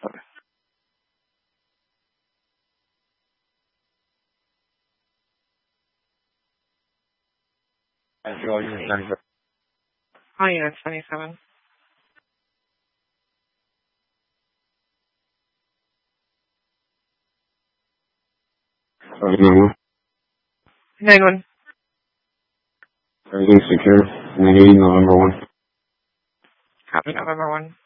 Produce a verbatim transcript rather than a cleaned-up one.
Okay. Oh, yeah, it's twenty-seven. Sorry, number. nine one. Everything's secure. Negative November one. Copy November one.